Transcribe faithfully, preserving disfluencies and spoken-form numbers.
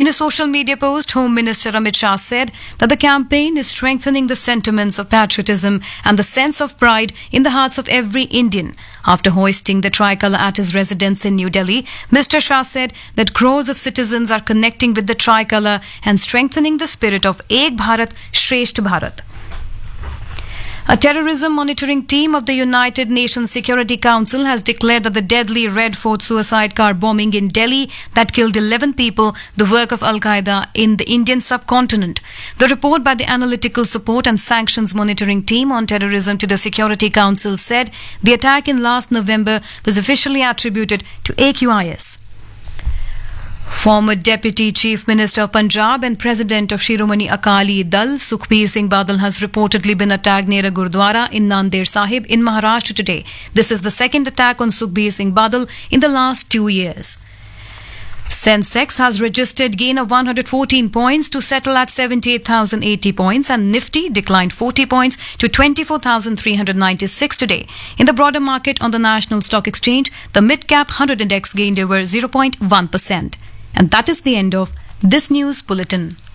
In a social media post, Home Minister Amit Shah said that the campaign is strengthening the sentiments of patriotism and the sense of pride in the hearts of every Indian. After hoisting the tricolour at his residence in New Delhi, Mister Shah said that crores of citizens are connecting with the tricolour and strengthening the spirit of Ek Bharat, Shresth Bharat. A terrorism monitoring team of the United Nations Security Council has declared that the deadly Red Fort suicide car bombing in Delhi that killed eleven people, the work of Al-Qaeda in the Indian subcontinent. The report by the Analytical Support and Sanctions Monitoring Team on Terrorism to the Security Council said the attack in last November was officially attributed to A Q I S. Former Deputy Chief Minister of Punjab and President of Shiromani Akali Dal, Sukhbir Singh Badal, has reportedly been attacked near a Gurdwara in Nanded Sahib in Maharashtra today. This is the second attack on Sukhbir Singh Badal in the last two years. Sensex has registered gain of one hundred fourteen points to settle at seventy-eight thousand eighty points, and Nifty declined forty points to twenty-four thousand three hundred ninety-six today. In the broader market on the National Stock Exchange, the mid-cap one hundred index gained over zero point one percent. And that is the end of this news bulletin.